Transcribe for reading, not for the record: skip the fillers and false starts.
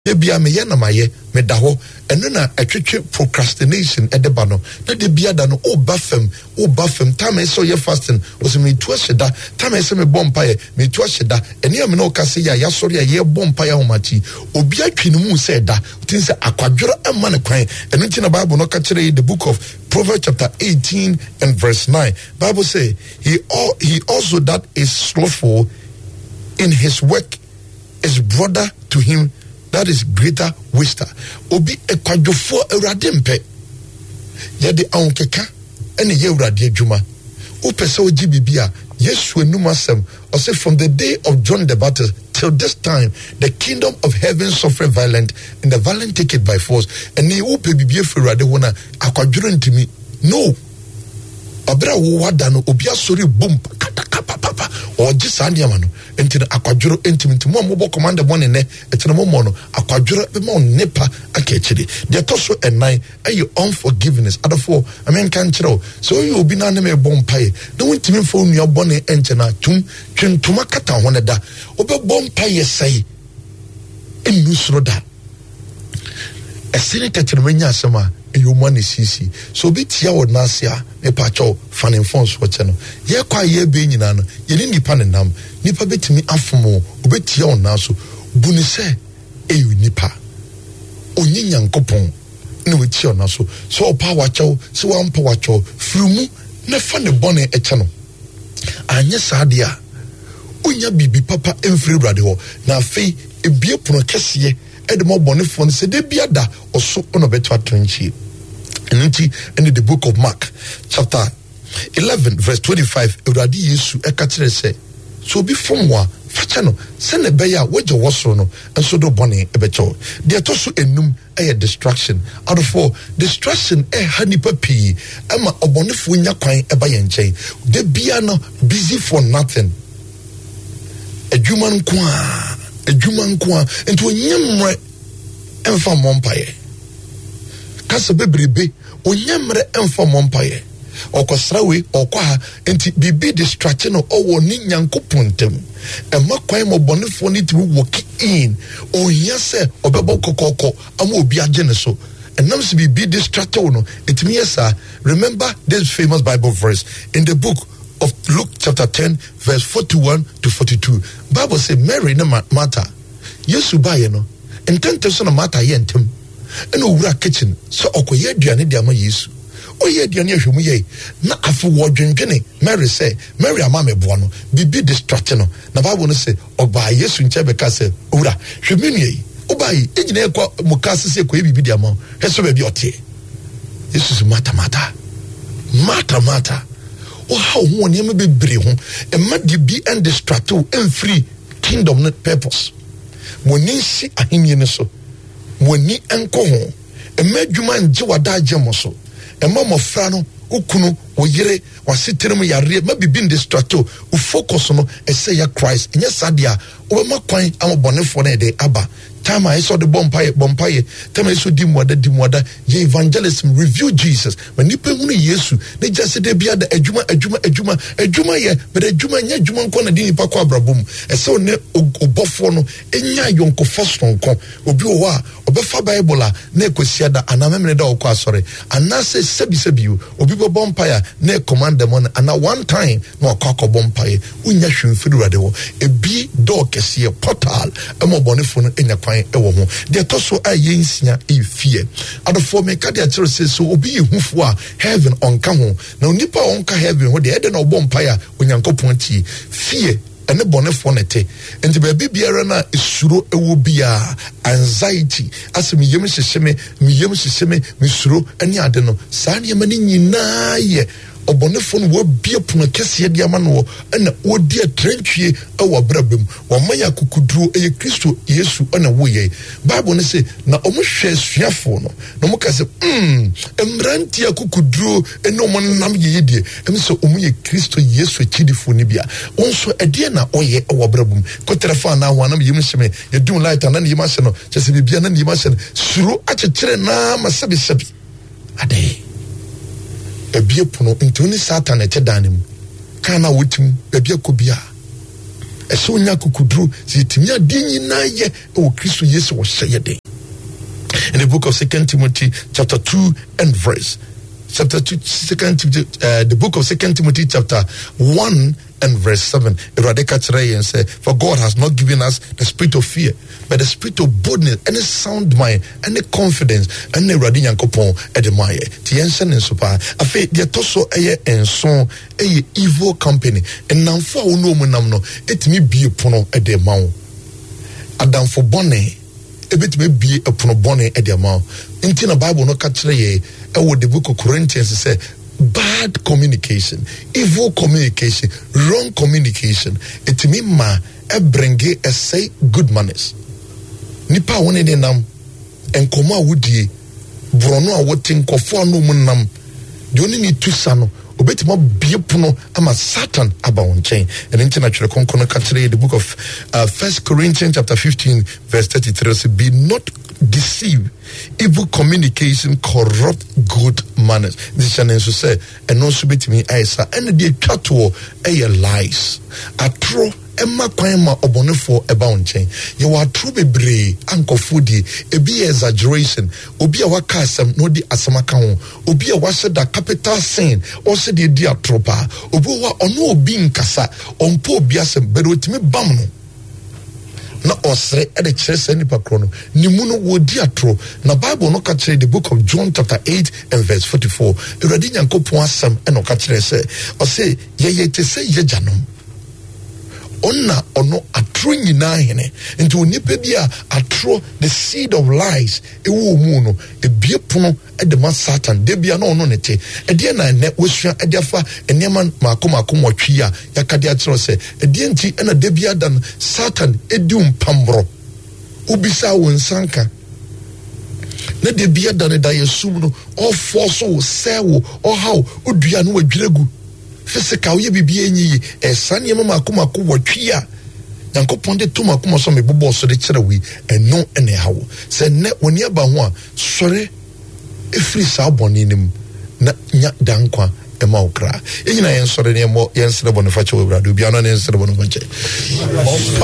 de bia me ye na maye me da ho eno na atwetwe procrastination edeba no na de bia da no o ba fam time so ye fasting was me to asheda time so me bompa ye me to asheda eni am na o kase ya sori ya ye bompa ya homachi obi atwe no mu se da tin se akwadworo emma ne kwan eno nti na Bible no ka kire the book of Proverbs chapter 18 and verse 9 Bible say he also that is slothful in his work is brother to him that is greater waster. Obi ekwadwofo awurade mpe. Ye de awonkeka ene ye awurade adwuma. Upese oji bibia Yesu enum asem or say from the day of John the Baptist till this time the kingdom of heaven suffer violent and the violent take it by force. And he upe bibia fe awurade wona akwadworo ntimi. No. Abra wo wada no obi asori boom papa o jisani amano entine akwadworo entiminti mo mo command money ne etine mo no akwadworo be mo nepa akechiri de toso enai ayi unforgiveness adafo amen kan kire so you obi na na me bompae na wontimi fo nua bone enchena twentuma kata ho ne da obe bompae sai enu suro da esene tetene manya asema eyomani sisi so bi tia wo nasia me pacho fanin phones wo che no ye kwa ye be nyina no ye ni nipa ne nam nipa betimi afomo obetia wo naso buni se eyu nipa onyi nyankopon ne we tia wo naso so opa wacho so wampa wacho frumu ne fa ne bone eche no anye sadia onya bibi papa emfiri brade ho na afei ebie pono kese edemo bonefo ne se de biada oso ono beto atrenchi enunti in the book of Mark chapter 11 verse 25 uradi Yesu ekatire se so bi fomwa facha no se ne beya woje wosoro no enso do bone ebecho de to so enum distraction out of all distraction hanipa pi ama obonefo nya kwan eba ye nchen de bia no busy for nothing adwuma nkwa ento nyemre emfa mompaye kasa bebrebe onyemre emfa mompaye okosrawe okwa enti bibi distraction owo ni nyankopon tem ema kwan mo bonefo ni ti walk in onya se obebo kokoko ama obi agene so enam se bibi distraction no etimi yesa. Remember this famous Bible verse in the book of Luke chapter 10 verse 41 to 42. Bible say Mary na Martha Yesu baye no entente so na Martha ye ntem ena owura kitchen so okoye aduane de ama Yesu oye aduane ahwemu ye na afu wodwenwene. Mary say Mary ama meboa no bibi distract no na Bible no say oba Yesu nche beka say owura hwemu ye obai enyina ekwa mukase se koye bibi de ama heso ba bi otie Yesu Martha o how one yem be bre ho e ma de bi and distract o free kingdom not purpose moni si ahimye ne so moni enko ho e ma dwuma nje wada agemo so e ma mofra no ukunu oyire wasiterem yare ma bibi distract o focus no e say ya Christ nya sadia o ma kwan amobonefo na de aba time I saw the bompaye time I saw dimwada ye evangelism review Jesus when nipa hunu Yesu ne just dey bia da adwuma ye but adwuma nya adwuma nko na di nipa kwa abrabom e se one obofo no enya yonko foson nko obi o wa obefa Bible a na ekosia da anamemne da okwa asore anase sebi obi bompaye na command them on and one time no akwa bompaye unya hwemfiri rade wo ebi do kese portal emobonefo no enya ewo ho de toso ayensia efie adofo me ka de akere se so obi yehufo a heaven onka ho na onipa onka heaven ho de ede na obompa ya onyankopon ti fie ene bonefo nete enti ba bibiara na esuro ewo bia anxiety asemi yem hyehyeme misuro ene ade no saa ne mani nyina ye obonefo no wo bia pono kese de ama no na odi atrantwie awa brabem wo maya kukuduro eye Kristo Yesu na wo ye Bible no say na omuhwe suafo no no muka se emranti akukuduro eno mo nam ye die em so omu ye Kristo Yesu chidifo ni bia onso ede na oye awa brabem kotrafa na ho anam yim hyeme ye dum light na yim ahye no chese bibia na yim ahye suro akekere na masabi ade ebie pono ntoni Satan ete danem kana wotim ebie kobia ɛsɛ onya kukudru sɛ yɛtumi ade nyinaa yɛ ɛwɔ Kristo Yesu wɔhyɛ yɛ den. In the book of 2 Timothy chapter 2 and verse chapter 2, the book of 2 Timothy chapter 1 and verse 7. And say, for God has not given us the spirit of fear, but the spirit of boldness and a sound mind and a confidence and a radin yankopon edemaye. Tiensen and super. Afe dia toso eye and son a evil company. And now for no munamno, it me be upono edemao. Adam for bonne. Ebit may be a pronobone at the amount. In the Bible, no catch the book of Corinthians say bad communication, evil communication, wrong communication. It me ma e bringe a say good manners. Nipa wone de nam enkoma wudie brono a wotin kofo no munam de oni ni tusano obetima biepono ama Satan aba on chain. And in natural konkono catch the book of 1 Corinthians chapter 15 verse 33 say be not deceived. Evil communication corrupt good manners. This channel so say and also bet me aisa and the catwo lies. Atro Emma kwema obonefo eba on chain. You are true bebre ankofudi ebi exaggeration obi a waka asem no di asamaka ho obi a wase da capital sin or se di atropa obi wa ono obi nkasa onpo obi asem but otimi bam no na osre e de kire se nipa kro no nimu no wo di atro na Bible no ka kire the book of John chapter 8 and verse 44 eradi nyankopon asem e no ka kire se o se ye te se ye janom Onna ono atro nyina hene nti onipa bia atro the seed of lies ewo mu no ebie pono de ma Satan de bia na ono nete ede na ne wosua ede afa enema makoma twia yakade atro se ede nti na de bia dan Satan edi umpambro ubisa won sanka na de bia dan da yesum no all force wo sewo or how odua no wadwiregu physical ye bibie nyi esane ye makoma watwia Yankopon de to makoma so me bobo so de kire wi eno ene hawo se ne woni aba ho a sore efri sa boni nim na nya dankwa e ma okra enyina yen sore ne mo yen sere boni fa che we brado bia no ne sere boni fa che